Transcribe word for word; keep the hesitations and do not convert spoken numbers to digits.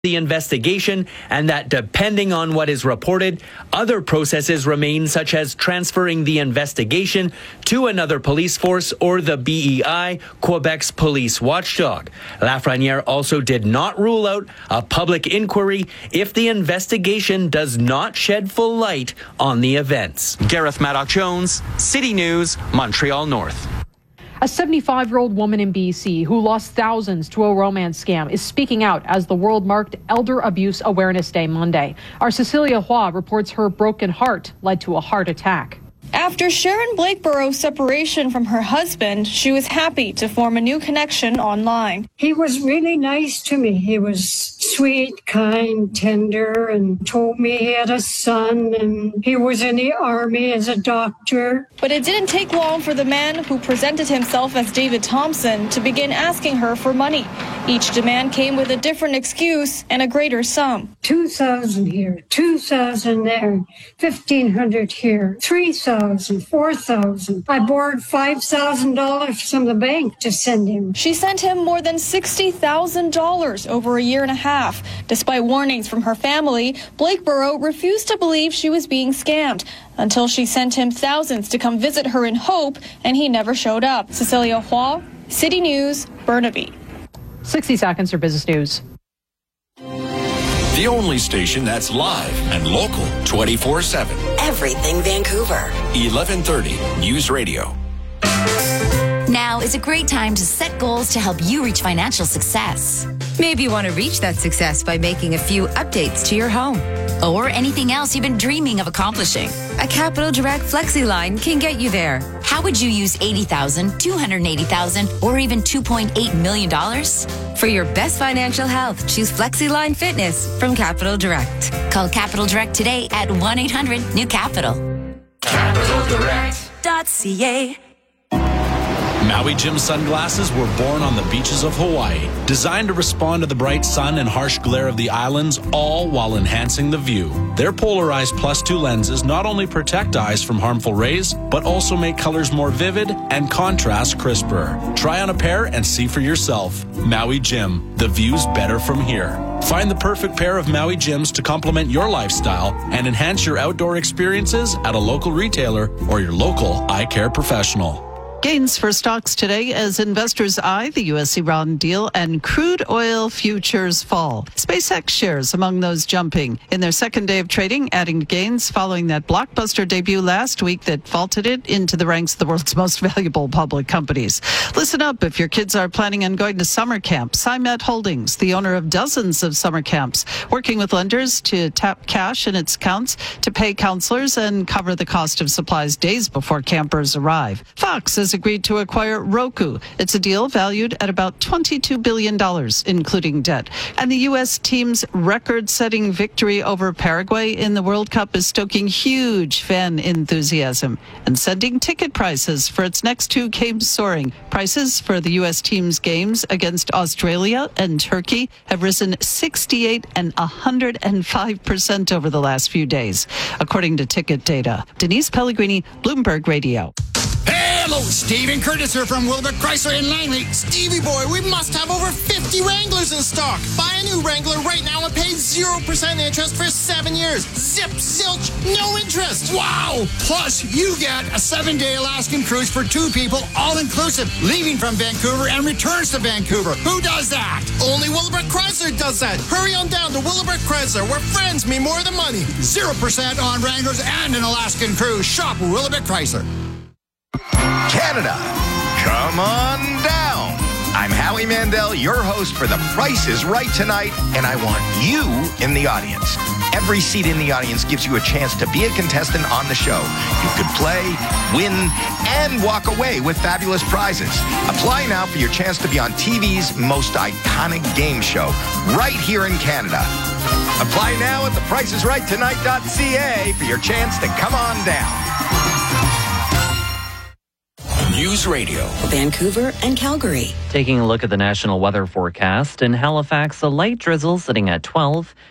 the investigation, and that depending on what is reported, other processes remain, such as transferring the investigation to another police force or the B E I, Quebec's police watchdog. Lafreniere also did not rule out a public inquiry if the investigation does not shed full light on the events. Gareth Maddock-Jones, City News, Montreal North. A seventy-five-year-old woman in B C who lost thousands to a romance scam is speaking out as the world marked Elder Abuse Awareness Day Monday. Our Cecilia Hua reports her broken heart led to a heart attack. After Sharon Blakeborough's separation from her husband, she was happy to form a new connection online. He was really nice to me. He was sweet, kind, tender, and told me he had a son and he was in the army as a doctor. But it didn't take long for the man who presented himself as David Thompson to begin asking her for money. Each demand came with a different excuse and a greater sum. two thousand here, two thousand there, fifteen hundred here, three thousand, four thousand. I borrowed five thousand dollars from the bank to send him. She sent him more than sixty thousand dollars over a year and a half. Despite warnings from her family, Blakeborough refused to believe she was being scammed until she sent him thousands to come visit her in Hope, and he never showed up. Cecilia Hua, City News, Burnaby. sixty seconds for business news. The only station that's live and local twenty-four seven. Everything Vancouver. eleven thirty News Radio. Now is a great time to set goals to help you reach financial success. Maybe you want to reach that success by making a few updates to your home. Or anything else you've been dreaming of accomplishing. A Capital Direct Flexi line can get you there. How would you use eighty thousand dollars, two hundred eighty thousand dollars, or even two point eight million dollars? For your best financial health, choose Flexi Line Fitness from Capital Direct. Call Capital Direct today at one eight hundred new capital. Capital Direct dot C A. Maui Jim sunglasses were born on the beaches of Hawaii, designed to respond to the bright sun and harsh glare of the islands, all while enhancing the view. Their polarized plus two lenses not only protect eyes from harmful rays, but also make colors more vivid and contrast crisper. Try on a pair and see for yourself. Maui Jim, the view's better from here. Find the perfect pair of Maui Jims to complement your lifestyle and enhance your outdoor experiences at a local retailer or your local eye care professional. Gains for stocks today as investors eye the U S Iran deal and crude oil futures fall. SpaceX shares among those jumping in their second day of trading, adding to gains following that blockbuster debut last week that vaulted it into the ranks of the world's most valuable public companies. Listen up if your kids are planning on going to summer camp. Cymet Holdings, the owner of dozens of summer camps, working with lenders to tap cash in its accounts to pay counselors and cover the cost of supplies days before campers arrive. Fox is agreed to acquire Roku. It's a deal valued at about twenty-two billion dollars, including debt. And the U S team's record-setting victory over Paraguay in the World Cup is stoking huge fan enthusiasm and sending ticket prices for its next two games soaring. Prices for the U S team's games against Australia and Turkey have risen sixty-eight and one hundred five percent over the last few days, according to ticket data. Denise Pellegrini, Bloomberg Radio. Hello, Stephen Curtis here from Wilbur Chrysler in Langley. Stevie boy, we must have over fifty Wranglers in stock. Buy a new Wrangler right now and pay zero percent interest for seven years. Zip, zilch, no interest. Wow! Plus, you get a seven-day Alaskan cruise for two people, all-inclusive, leaving from Vancouver and returns to Vancouver. Who does that? Only Willowbrook Chrysler does that. Hurry on down to Willowbrook Chrysler, where friends mean more than money. zero percent on Wranglers and an Alaskan cruise. Shop Willowbrook Chrysler. Canada, come on down. I'm Howie Mandel, your host for The Price is Right tonight, and I want you in the audience. Every seat in the audience gives you a chance to be a contestant on the show. You could play, win, and walk away with fabulous prizes. Apply now for your chance to be on T V's most iconic game show, right here in Canada. Apply now at the price is right tonight dot C A for your chance to come on down. News Radio, Vancouver and Calgary. Taking a look at the national weather forecast. In Halifax, a light drizzle sitting at twelve.